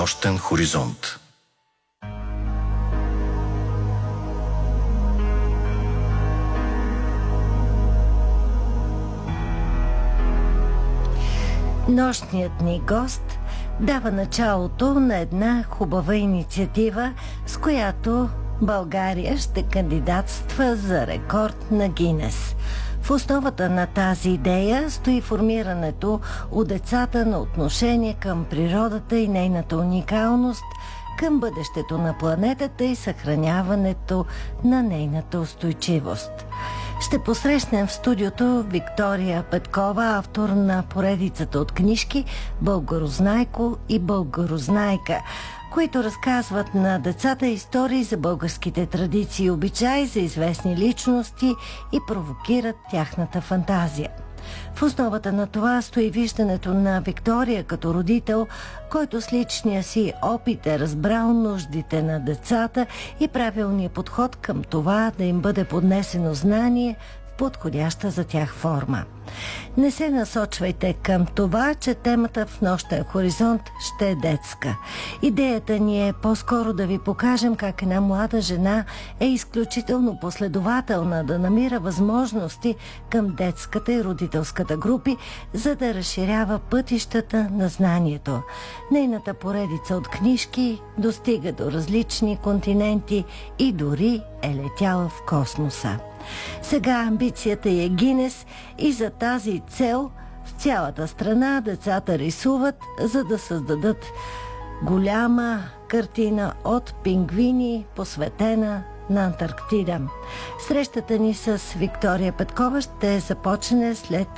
нощен хоризонт. Нощният ни гост дава началото на една хубава инициатива, с която България ще кандидатства за рекорд на Гинес. В основата на тази идея стои формирането у децата на отношение към природата и нейната уникалност, към бъдещето на планетата и съхраняването на нейната устойчивост. Ще посрещнем в студиото Виктория Петкова, автор на поредицата от книжки «Българознайко» и «Българознайка», които разказват на децата истории за българските традиции и обичаи, за известни личности и провокират тяхната фантазия. В основата на това стои виждането на Виктория като родител, който с личния си опит е разбрал нуждите на децата и правилния подход към това да им бъде поднесено знание в подходяща за тях форма. Не се насочвайте към това, че темата в нощен хоризонт ще е детска. Идеята ни е по-скоро да ви покажем как една млада жена е изключително последователна да намира възможности към детската и родителската групи, за да разширява пътищата на знанието. Нейната поредица от книжки достига до различни континенти и дори е летяла в космоса. Сега амбицията е Гинес и за тази цел в цялата страна децата рисуват, за да създадат голяма картина от пингвини, посветена на Антарктида. Срещата ни с Виктория Петкова ще започне след